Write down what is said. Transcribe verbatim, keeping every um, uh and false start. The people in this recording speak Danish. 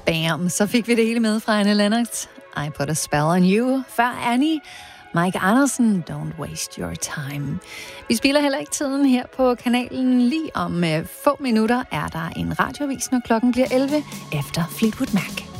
Bam, så fik vi det hele med fra Anne Lennox. I Put a Spell on You. Før Annie, Mike Andersen, Don't Waste Your Time. Vi spiller heller ikke tiden her på kanalen. Lige om uh, få minutter er der en radioavis, når klokken bliver elleve efter Fleetwood Mac.